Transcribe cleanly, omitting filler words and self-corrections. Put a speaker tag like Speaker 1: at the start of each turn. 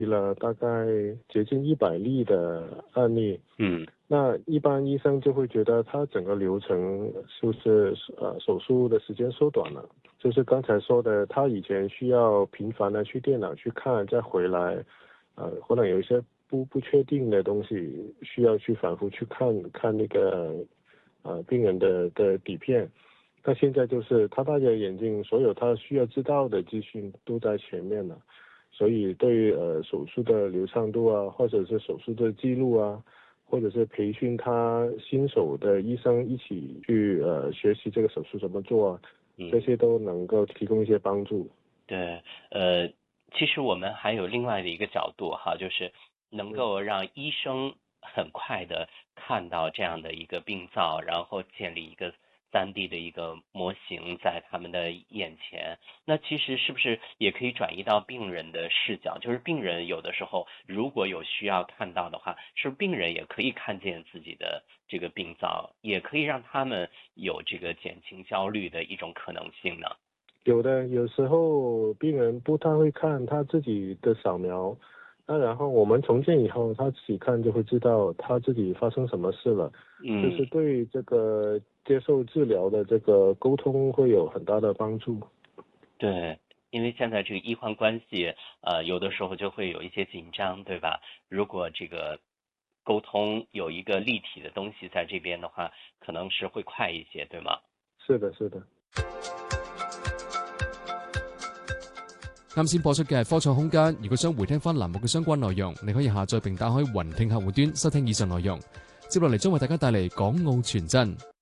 Speaker 1: 了大概接近100例的案例。那一般医生就会觉得他整个流程就是手术的时间缩短了，就是刚才说的，他以前需要频繁的去电脑去看再回来，可能有一些不确定的东西需要去反复去看那个病人的底片。那现在就是他戴着眼镜，所有他需要知道的资讯都在前面了，所以对于手术的流畅度啊，或者是手术的记录啊，或者是培训他新手的医生一起去学习这个手术怎么做啊，这些都能够提供一些帮助。
Speaker 2: 对，其实我们还有另外的一个角度哈，就是能够让医生很快的看到这样的一个病灶，然后建立一个3D 的一个模型在他们的眼前。那其实是不是也可以转移到病人的视角？就是病人有的时候如果有需要看到的话，是不是病人也可以看见自己的这个病灶，也可以让他们有这个减轻焦虑的一种可能性呢？
Speaker 1: 有的，有时候病人不太会看他自己的扫描，那然后我们重建以后，他自己看就会知道他自己发生什么事了，就是对这个接受治疗的这个沟通会有很大的帮助。
Speaker 2: 对，因为现在这个医患关系，有的时候就会有一些紧张，对吧？如果这个沟通有一个立體的東西在這邊的話，可能是會快一些，對嗎？
Speaker 1: 是的，是的。
Speaker 3: 啱先播出嘅係科創空間，如果想回聽翻欄目嘅相關內容，你可以下載並打開雲聽客戶端收聽以上內容。接落嚟將為大家帶嚟港澳傳真。